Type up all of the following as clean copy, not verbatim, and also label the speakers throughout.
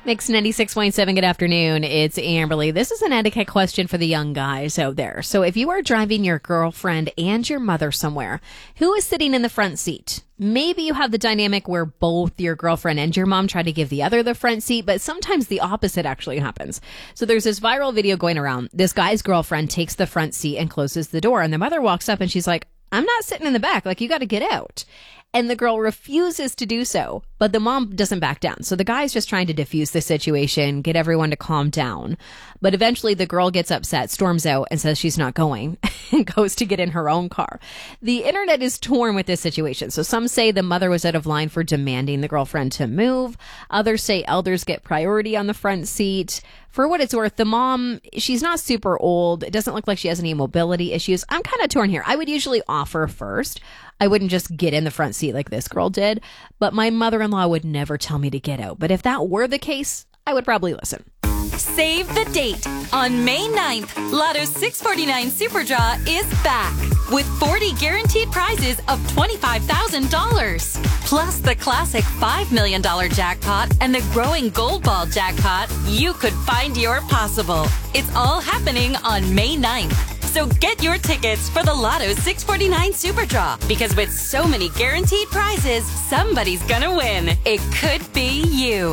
Speaker 1: Mix 96.7, good afternoon. It's Amberly. This is an etiquette question for the young guys out there. So if you are driving your girlfriend and your mother somewhere, who is sitting in the front seat? Maybe you have the dynamic where both your girlfriend and your mom try to give the other the front seat, but sometimes the opposite actually happens. So there's this viral video going around. This guy's girlfriend takes the front seat and closes the door, and the mother walks up and she's like, I'm not sitting in the back. Like, you got to get out. And the girl refuses to do so, but the mom doesn't back down. So the guy's just trying to diffuse the situation, get everyone to calm down. But eventually the girl gets upset, storms out, and says she's not going, and goes to get in her own car. The internet is torn with this situation. So some say the mother was out of line for demanding the girlfriend to move. Others say elders get priority on the front seat. For what it's worth, the mom, she's not super old. It doesn't look like she has any mobility issues. I'm kind of torn here. I would usually offer first. I wouldn't just get in the front seat like this girl did, but my mother-in-law would never tell me to get out. But if that were the case, I would probably listen.
Speaker 2: Save the date. On May 9th, Lotto's 649 Super Draw is back with 40 guaranteed prizes of $25,000. Plus the classic $5 million jackpot and the growing Gold Ball jackpot. You could find your possible. It's all happening on May 9th. So get your tickets for the Lotto 649 Super Draw, because with so many guaranteed prizes, somebody's gonna win. It could be you.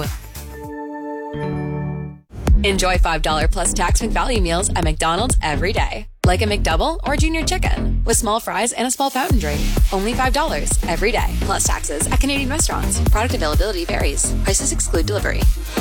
Speaker 2: Enjoy $5 plus tax McValue meals at McDonald's every day. Like a McDouble or Junior Chicken with small fries and a small fountain drink. Only $5 every day. Plus taxes at Canadian restaurants. Product availability varies. Prices exclude delivery.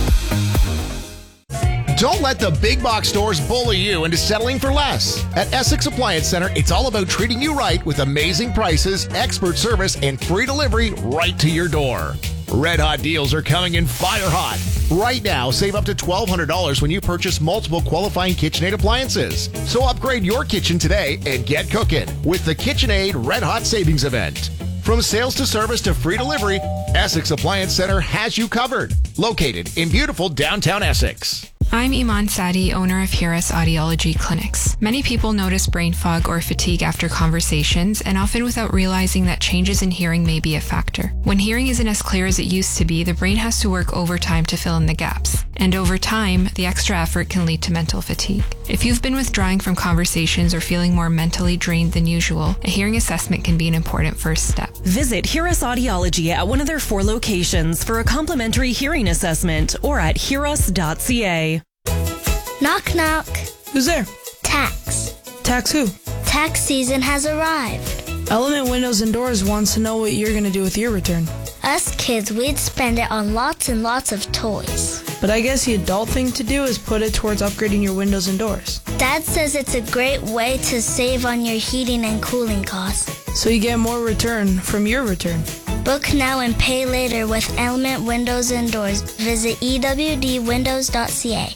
Speaker 3: Don't let the big box stores bully you into settling for less. At Essex Appliance Center, it's all about treating you right with amazing prices, expert service, and free delivery right to your door. Red Hot deals are coming in fire hot. Right now, save up to $1,200 when you purchase multiple qualifying KitchenAid appliances. So upgrade your kitchen today and get cooking with the KitchenAid Red Hot Savings Event. From sales to service to free delivery, Essex Appliance Center has you covered. Located in beautiful downtown Essex.
Speaker 4: I'm Iman Sadi, owner of Hiras Audiology Clinics. Many people notice brain fog or fatigue after conversations, and often without realizing that changes in hearing may be a factor. When hearing isn't as clear as it used to be, the brain has to work overtime to fill in the gaps. And over time, the extra effort can lead to mental fatigue. If you've been withdrawing from conversations or feeling more mentally drained than usual, a hearing assessment can be an important first step.
Speaker 5: Visit Hiras Audiology at one of their 4 locations for a complimentary hearing assessment or at hiras.ca.
Speaker 6: Knock, knock.
Speaker 7: Who's there?
Speaker 6: Tax.
Speaker 7: Tax who?
Speaker 6: Tax season has arrived.
Speaker 7: Element Windows and Doors wants to know what you're going to do with your return.
Speaker 6: Us kids, we'd spend it on lots and lots of toys.
Speaker 7: But I guess the adult thing to do is put it towards upgrading your windows and doors.
Speaker 6: Dad says it's a great way to save on your heating and cooling costs.
Speaker 7: So you get more return from your return.
Speaker 6: Book now and pay later with Element Windows and Doors. Visit ewdwindows.ca.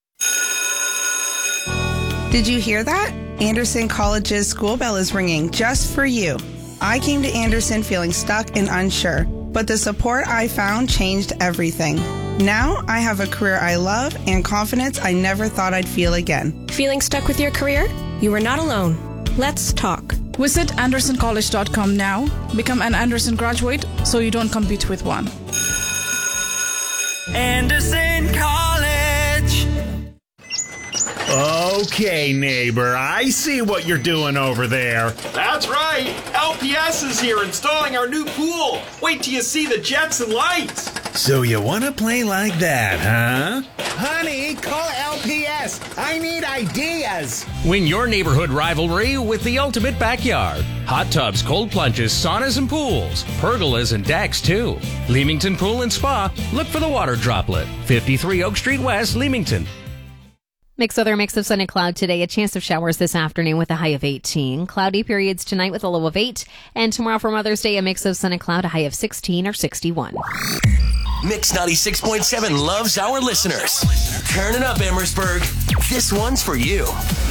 Speaker 8: Did you hear that? Anderson College's school bell is ringing just for you. I came to Anderson feeling stuck and unsure, but the support I found changed everything. Now I have a career I love and confidence I never thought I'd feel again.
Speaker 9: Feeling stuck with your career? You are not alone. Let's talk.
Speaker 10: Visit AndersonCollege.com now. Become an Anderson graduate so you don't compete with one.
Speaker 11: Anderson College. Okay, neighbor, I see what you're doing over there.
Speaker 12: That's right. LPS is here installing our new pool. Wait till you see the jets and lights.
Speaker 11: So you want to play like that, huh?
Speaker 13: Honey, call LPS. I need ideas.
Speaker 14: Win your neighborhood rivalry with the ultimate backyard. Hot tubs, cold plunges, saunas, and pools. Pergolas and decks, too. Leamington Pool and Spa. Look for the water droplet. 53 Oak Street West, Leamington.
Speaker 1: Mix of sun and cloud today. A chance of showers this afternoon with a high of 18. Cloudy periods tonight with a low of 8. And tomorrow for Mother's Day, a mix of sun and cloud, a high of 16 or 61.
Speaker 15: Mix 96.7 loves our listeners. Turn it up, Amherstburg. This one's for you.